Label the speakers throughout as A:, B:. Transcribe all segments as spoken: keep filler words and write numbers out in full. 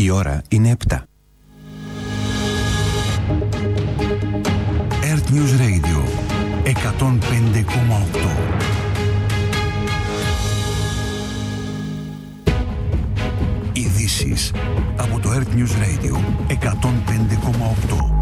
A: Η ώρα είναι επτά. Earth News Radio εκατόν πέντε κόμμα οκτώ. Ειδήσεις από το Earth News Radio εκατόν πέντε κόμμα οκτώ.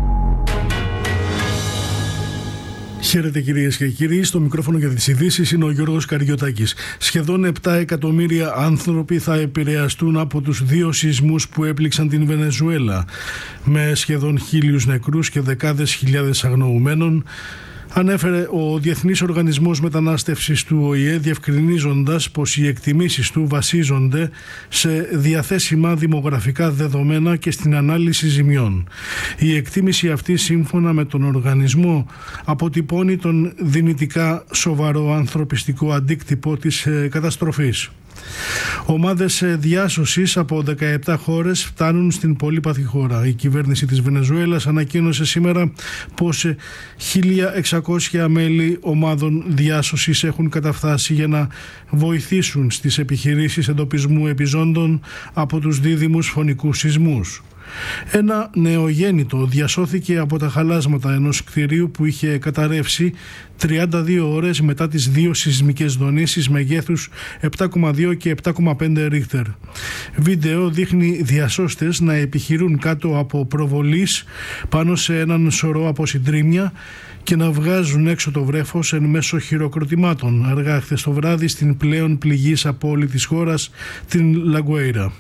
B: Χαίρετε κυρίες και κύριοι, στο μικρόφωνο για τις ειδήσεις είναι ο Γιώργος Καριωτάκης. Σχεδόν επτά εκατομμύρια άνθρωποι θα επηρεαστούν από τους δύο σεισμούς που έπληξαν την Βενεζουέλα, με σχεδόν χίλιους νεκρούς και δεκάδες χιλιάδες αγνοουμένων, ανέφερε ο Διεθνής Οργανισμός Μετανάστευσης του Ο Η Ε, διευκρινίζοντας πως οι εκτιμήσεις του βασίζονται σε διαθέσιμα δημογραφικά δεδομένα και στην ανάλυση ζημιών. Η εκτίμηση αυτή, σύμφωνα με τον οργανισμό, αποτυπώνει τον δυνητικά σοβαρό ανθρωπιστικό αντίκτυπο της καταστροφής. Ομάδες διάσωσης από δεκαεπτά χώρες φτάνουν στην πολύπαθη χώρα. Η κυβέρνηση της Βενεζουέλας ανακοίνωσε σήμερα πως χίλια εξακόσια μέλη ομάδων διάσωσης έχουν καταφτάσει για να βοηθήσουν στις επιχειρήσεις εντοπισμού επιζώντων από τους δίδυμους φωνικούς σεισμούς. Ένα νεογέννητο διασώθηκε από τα χαλάσματα ενός κτηρίου που είχε καταρρεύσει τριάντα δύο ώρες μετά τις δύο σεισμικές δονήσεις μεγέθους επτά κόμμα δύο και επτά κόμμα πέντε ρίχτερ. Βίντεο δείχνει διασώστες να επιχειρούν κάτω από προβολής πάνω σε έναν σωρό από συντρίμμια και να βγάζουν έξω το βρέφος εν μέσω χειροκροτημάτων αργά χθες το βράδυ στην πλέον πληγής πόλη της χώρας, την Λαγκουέιρα.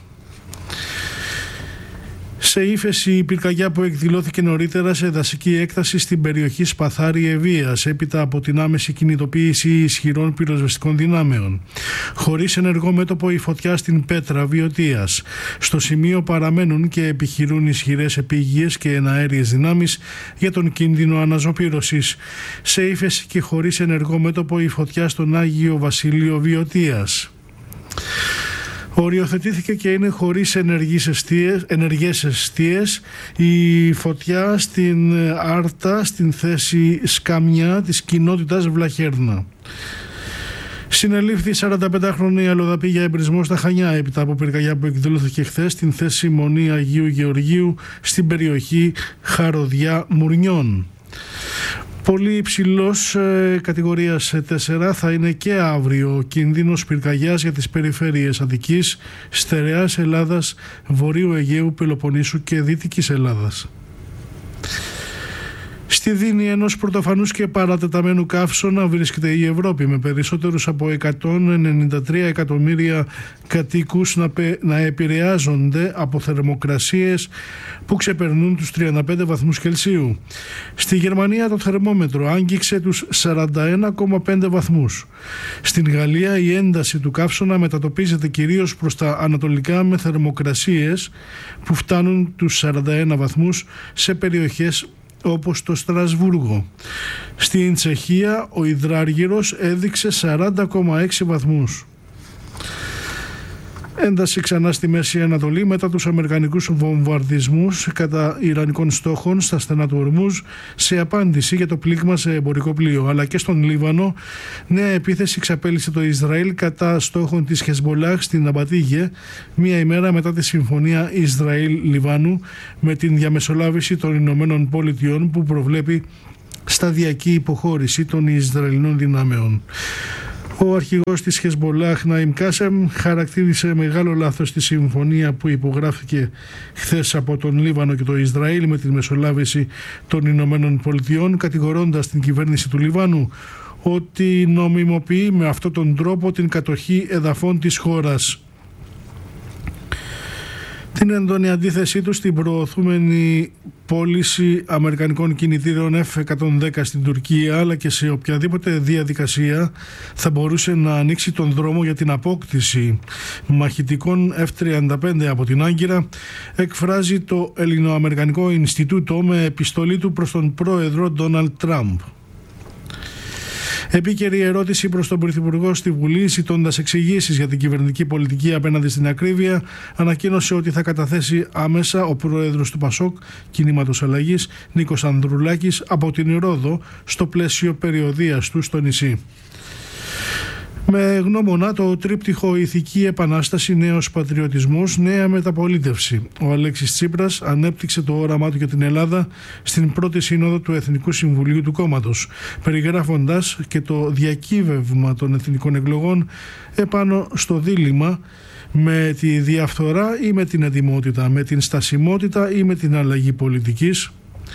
B: Σε ύφεση η πυρκαγιά που εκδηλώθηκε νωρίτερα σε δασική έκταση στην περιοχή Σπαθάρη Ευβοίας έπειτα από την άμεση κινητοποίηση ισχυρών πυροσβεστικών δυνάμεων. Χωρίς ενεργό μέτωπο η φωτιά στην Πέτρα Βιωτίας. Στο σημείο παραμένουν και επιχειρούν ισχυρές επίγειες και εναέριες δυνάμεις για τον κίνδυνο αναζωπήρωσης. Σε ύφεση και χωρίς ενεργό μέτωπο η φωτιά στον Άγιο Βασίλειο Βιωτίας. Οριοθετήθηκε και είναι χωρίς ενεργές εστίες, ενεργές εστίες η φωτιά στην Άρτα, στην θέση Σκαμιά της κοινότητας Βλαχέρνα. Συνελήφθη σαρανταπεντάχρονη αλλοδαπή για εμπρισμό στα Χανιά έπειτα από πυρκαγιά που εκδηλώθηκε χθες στην θέση Μονή Αγίου Γεωργίου στην περιοχή Χαροδιά Μουρνιών. Πολύ υψηλός ε, κατηγορίας τέσσερα θα είναι και αύριο ο κίνδυνος πυρκαγιάς για τις περιφέρειες Αττικής, Στερεάς Ελλάδας, Βορείου Αιγαίου, Πελοποννήσου και Δυτικής Ελλάδας. Στη δίνη ενός πρωτοφανούς και παρατεταμένου καύσωνα βρίσκεται η Ευρώπη, με περισσότερους από εκατόν ενενήντα τρία εκατομμύρια κατοίκους να, πε, να επηρεάζονται από θερμοκρασίες που ξεπερνούν τους τριάντα πέντε βαθμούς Κελσίου. Στη Γερμανία το θερμόμετρο άγγιξε τους σαράντα ένα κόμμα πέντε βαθμούς. Στην Γαλλία η ένταση του καύσωνα μετατοπίζεται κυρίως προς τα ανατολικά με θερμοκρασίες που φτάνουν τους σαράντα ένα βαθμούς σε περιοχές όπως το Στρασβούργο. Στην Τσεχία ο υδράργυρος έδειξε σαράντα κόμμα έξι βαθμούς. Ένταση ξανά στη Μέση Ανατολή μετά τους αμερικανικούς βομβαρδισμούς κατά ιρανικών στόχων στα στενά του Ορμούζ σε απάντηση για το πλήγμα σε εμπορικό πλοίο. Αλλά και στον Λίβανο νέα επίθεση ξαπέλυσε το Ισραήλ κατά στόχων της Χεσμολάχ στην Αμπατίγε μία ημέρα μετά τη συμφωνία Ισραήλ-Λιβάνου με την διαμεσολάβηση των Ηνωμένων Πολιτειών που προβλέπει σταδιακή υποχώρηση των Ισραηλινών δυνάμεων. Ο αρχηγός της Χεσμολάχ, Ναΐμ Κάσεμ, χαρακτήρισε μεγάλο λάθος τη συμφωνία που υπογράφηκε χθες από τον Λίβανο και το Ισραήλ με τη μεσολάβηση των Ηνωμένων Πολιτειών, κατηγορώντας την κυβέρνηση του Λιβάνου ότι νομιμοποιεί με αυτόν τον τρόπο την κατοχή εδαφών της χώρας. Την έντονη αντίθεσή του στην προωθούμενη πώληση αμερικανικών κινητήρων εφ εκατόν δέκα στην Τουρκία, αλλά και σε οποιαδήποτε διαδικασία θα μπορούσε να ανοίξει τον δρόμο για την απόκτηση μαχητικών εφ τριάντα πέντε από την Άγκυρα, εκφράζει το Ελληνοαμερικανικό Ινστιτούτο με επιστολή του προς τον πρόεδρο Ντόναλντ Τραμπ. Επίκαιρη ερώτηση προς τον Πρωθυπουργό στη Βουλή, ζητώντας εξηγήσεις για την κυβερνητική πολιτική απέναντι στην ακρίβεια, ανακοίνωσε ότι θα καταθέσει άμεσα ο πρόεδρος του Πασόκ, Κινήματος Αλλαγής, Νίκος Ανδρουλάκης, από την Ρόδο, στο πλαίσιο περιοδείας του στο νησί. Με γνώμονα το τρίπτυχο ηθική επανάσταση, νέος πατριωτισμός, νέα μεταπολίτευση. Ο Αλέξης Τσίπρας ανέπτυξε το όραμά του για την Ελλάδα στην πρώτη σύνοδο του Εθνικού Συμβουλίου του κόμματος, περιγράφοντας και το διακύβευμα των εθνικών εκλογών επάνω στο δίλημμα με τη διαφθορά ή με την ετοιμότητα, με την στασιμότητα ή με την αλλαγή πολιτικής.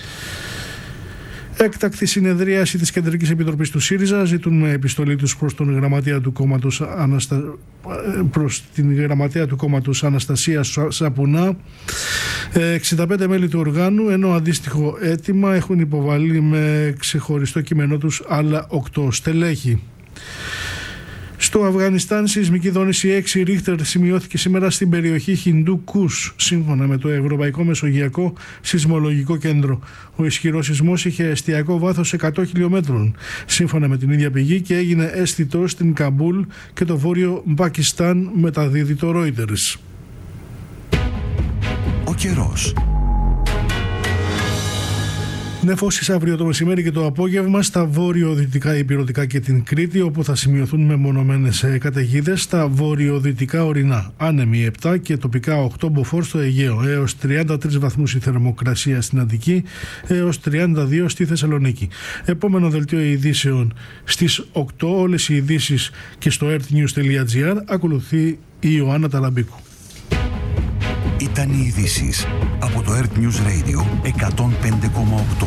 B: Έκτακτη συνεδρίαση της Κεντρικής Επιτροπής του ΣΥΡΙΖΑ, ζητούν με επιστολή τους προς, τον γραμματέα του κόμματος, Αναστα... προς την γραμματέα του κόμματος Αναστασία Σαπουνά εξήντα πέντε μέλη του οργάνου, ενώ αντίστοιχο αίτημα έχουν υποβάλει με ξεχωριστό κείμενό τους άλλα οκτώ στελέχη. Στο Αφγανιστάν, σεισμική δόνηση έξι ρίχτερ σημειώθηκε σήμερα στην περιοχή Χιντού Κους, σύμφωνα με το Ευρωπαϊκό Μεσογειακό Σεισμολογικό Κέντρο. Ο ισχυρός σεισμός είχε εστιακό βάθος εκατό χιλιόμετρων, σύμφωνα με την ίδια πηγή, και έγινε αίσθητο στην Καμπούλ και το βόρειο Πακιστάν, μεταδίδει το Reuters.
A: Ο καιρός.
B: Νεφώσεις αύριο το μεσημέρι και το απόγευμα στα βόρειο-δυτικά ηπειρωτικά και την Κρήτη, όπου θα σημειωθούν μεμονωμένες καταιγίδες. Στα βόρειο-δυτικά ορεινά άνεμοι επτά και τοπικά οκτώ μποφόρ στο Αιγαίο, έως τριάντα τρεις βαθμούς η θερμοκρασία στην Αττική, έως τριάντα δύο στη Θεσσαλονίκη. Επόμενο δελτίο ειδήσεων στις οκτώ, όλες οι ειδήσεις και στο earthnews.gr. Ακολουθεί η Ιωάννα Ταλαμπίκου.
A: Ήταν οι ειδήσεις από το Earth News Radio εκατόν πέντε κόμμα οκτώ.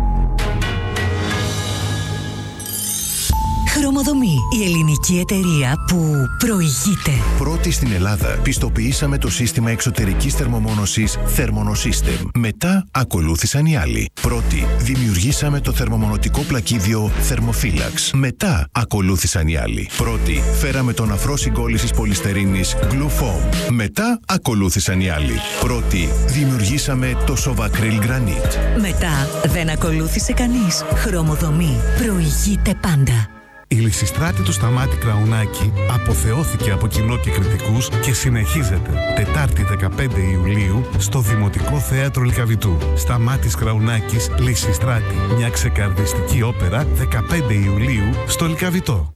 C: Χρωμοδομή, η ελληνική εταιρεία που προηγείται.
D: Πρώτη στην Ελλάδα πιστοποιήσαμε το σύστημα εξωτερικής θερμομόνωσης Thermonosystem. Μετά ακολούθησαν οι άλλοι. Πρώτη δημιουργήσαμε το θερμομονωτικό πλακίδιο Thermophilax. Μετά ακολούθησαν οι άλλοι. Πρώτη φέραμε τον αφρό συγκόλλησης πολυστερίνης Glufoam. Μετά ακολούθησαν οι άλλοι. Πρώτη δημιουργήσαμε το Sovacryl Granite.
C: Μετά δεν ακολούθησε κανείς. Χρωμοδομή, προηγείται πάντα.
E: Η Λυσιστράτη του Σταμάτη Κραουνάκη αποθεώθηκε από κοινό και κριτικούς και συνεχίζεται Τετάρτη δεκαπέντε Ιουλίου στο Δημοτικό Θέατρο Λυκαβητού. Σταμάτης Κραουνάκης, Λυσιστράτη, μια ξεκαρδιστική όπερα, δεκαπέντε Ιουλίου στο Λυκαβητό.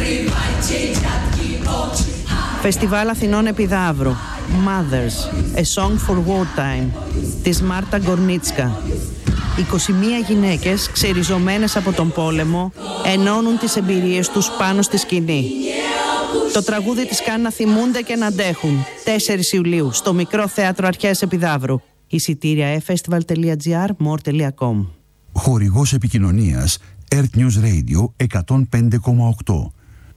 F: Φεστιβάλ Αθηνών Επιδαύρου, Mothers, A Song for Wartime, της Μάρτα Γκορνίτσκα. είκοσι μία γυναίκες ξεριζωμένες από τον πόλεμο ενώνουν τις εμπειρίες τους πάνω στη σκηνή. Το τραγούδι τις κάνει να θυμούνται και να αντέχουν. τέσσερις Ιουλίου στο Μικρό Θέατρο Αρχαίας Επιδαύρου. Εισιτήρια e-festival τελεία gr, more τελεία com.
A: Χορηγός επικοινωνίας Earth News Radio εκατόν πέντε κόμμα οκτώ.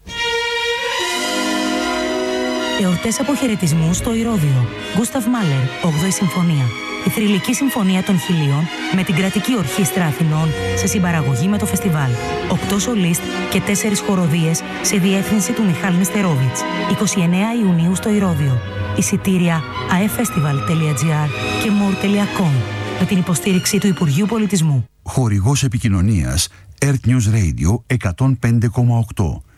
G: Εορτές αποχαιρετισμού στο Ηρώδειο. Γκούσταβ Μάλερ, όγδοη Συμφωνία. Η θρυλική συμφωνία των χιλίων με την κρατική ορχήστρα Αθηνών σε συμπαραγωγή με το φεστιβάλ. Οκτώ σολίστ και τέσσερις χοροδίες σε διεύθυνση του Μιχάλη Νεστερόβιτς. εικοστή ενάτη Ιουνίου στο Ηρώδειο. Εισιτήρια aefestival τελεία gr και more τελεία com με την υποστήριξη του Υπουργείου Πολιτισμού.
A: Χορηγός επικοινωνίας Earth News Radio εκατόν πέντε κόμμα οκτώ.